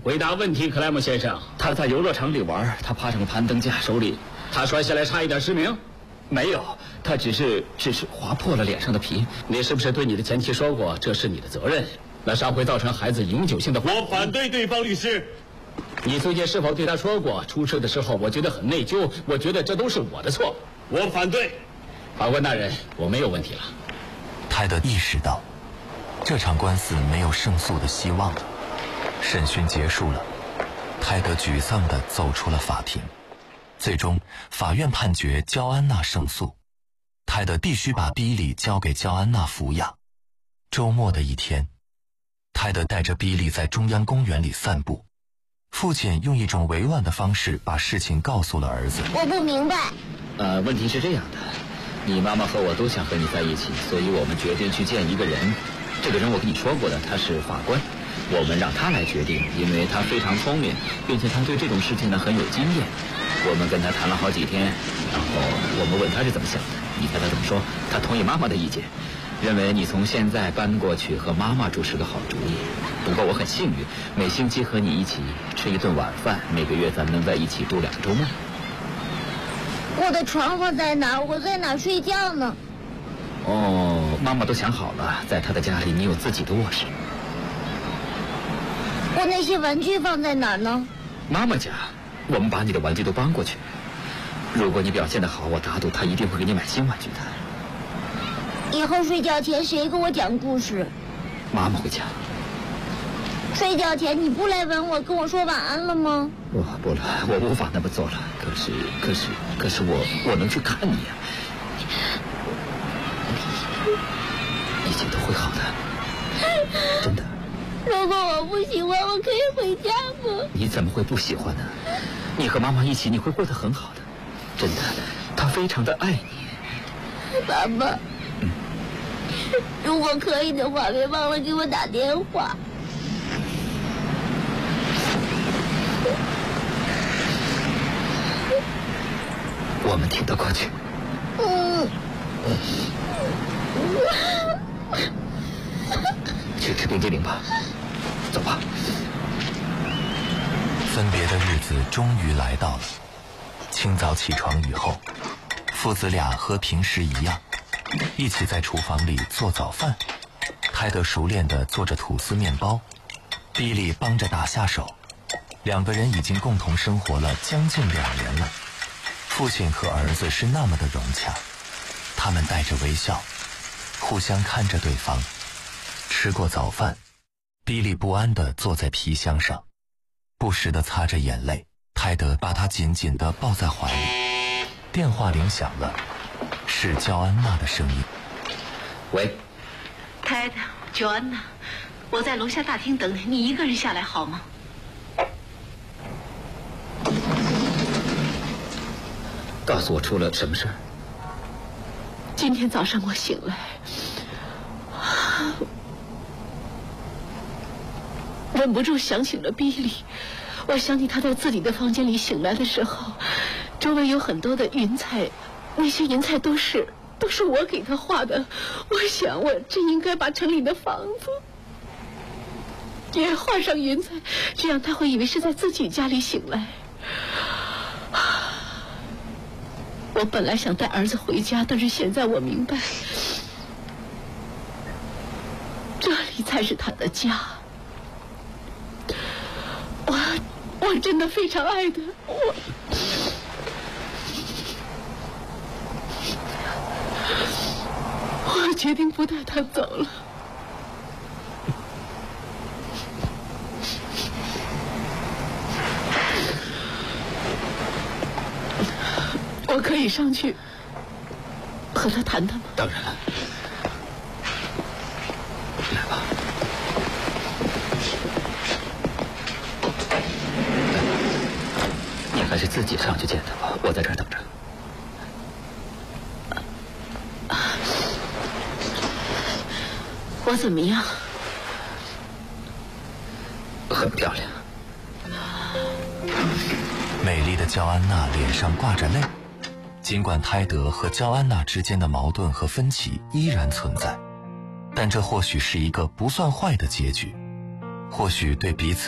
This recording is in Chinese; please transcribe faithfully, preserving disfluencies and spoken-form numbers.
回答问题，克莱姆先生。 他在游乐场里玩，他爬上攀登架，手里他摔下来差一点失明。 没有，他只是只是划破了脸上的皮。 你是不是对你的前妻说过，这是你的责任？那伤会造成孩子永久性的。 我反对对方律师。 你最近是否对他说过，出事的时候我觉得很内疚，我觉得这都是我的错？ 我反对。 法官大人，我没有问题了。 泰德意识到，这场官司没有胜诉的希望了。审讯结束了，泰德沮丧地走出了法庭。最终，法院判决焦安娜胜诉。泰德必须把比利交给焦安娜抚养。周末的一天，泰德带着比利在中央公园里散步。父亲用一种委婉的方式把事情告诉了儿子。 我不明白。 呃，问题是这样的，你妈妈和我都想和你在一起，所以我们决定去见一个人。这个人我跟你说过的，他是法官。我们让他来决定，因为他非常聪明，并且他对这种事情呢很有经验。我们跟他谈了好几天，然后我们问他是怎么想的，你猜他怎么说？他同意妈妈的意见，认为你从现在搬过去和妈妈住是个好主意。不过我很幸运，每星期和你一起吃一顿晚饭，每个月咱们能在一起度两个周末。 我的床放在哪儿？我在哪儿睡觉呢？ 哦，妈妈都想好了，在她的家里你有自己的卧室。 我那些玩具放在哪儿呢？ 妈妈家，我们把你的玩具都搬过去。如果你表现得好，我打赌她一定会给你买新玩具的。 以后睡觉前谁给我讲故事？ 妈妈会讲。 睡觉前你不来吻我，跟我说晚安了吗？ 我不了，我无法那么做了。可是，可是，可是我我能去看你呀、啊。一切都会好的，真的。 如果我不喜欢，我可以回家吗？ 你怎么会不喜欢呢？你和妈妈一起，你会过得很好的，真的。她非常的爱你。 爸爸， 嗯， 如果可以的话，别忘了给我打电话。 我们挺得过去。 嗯。 去吃冰激凌吧，走吧。 分别的日子终于来到了。清早起床以后，父子俩和平时一样，一起在厨房里做早饭。泰德熟练地做着吐司面包，比利帮着打下手。两个人已经共同生活了将近两年了。父亲和儿子是那么的融洽，他们带着微笑，互相看着对方。吃过早饭，比利不安地坐在皮箱上，不时地擦着眼泪。泰德把他紧紧地抱在怀里。电话铃响了，是焦安娜的声音。 喂， 泰德，焦安娜，我在楼下大厅等你，你一个人下来好吗？ 告诉我出了什么事儿？ 今天早上我醒来，忍不住想起了比利。我想起他在自己的房间里醒来的时候，周围有很多的云彩，那些云彩都是都是我给他画的。我想我真应该把城里的房子也画上云彩，这样他会以为是在自己家里醒来。我本来想带儿子回家，但是现在我明白，这里才是他的家。我我真的非常爱他，我我决定不带他走了。我可以上去和他谈谈吗？ 当然了，来吧。你还是自己上去见他吧，我在这儿等着。 我怎么样？ 很漂亮。 美丽的焦安娜脸上挂着泪。尽管泰德和焦安娜之间的矛盾和分歧依然存在，但这或许是一个不算坏的结局，或许对彼此